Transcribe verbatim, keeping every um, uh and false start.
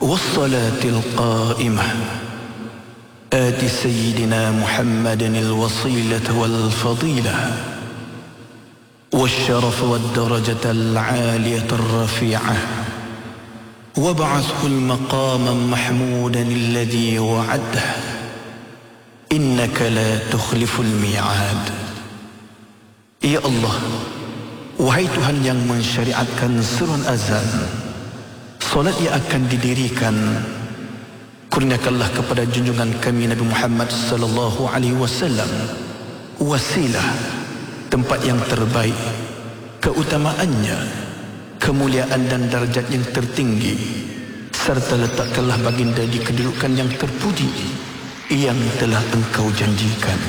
والصلاة القائمة آت سيدنا محمد الوصيلة والفضيلة والشرف والدرجة العالية الرفيعة وابعثه المقام محمودا الذي وعده إنك لا تخلف الميعاد. Ya Allah, wahai Tuhan yang mensyariatkan surun azan, solat yang akan didirikan, kurniakanlah kepada junjungan kami Nabi Muhammad sallallahu alaihi wasallam wasilah, tempat yang terbaik, keutamaannya, kemuliaan dan darjat yang tertinggi, serta letakkanlah baginda di kedudukan yang terpuji yang telah engkau janjikan.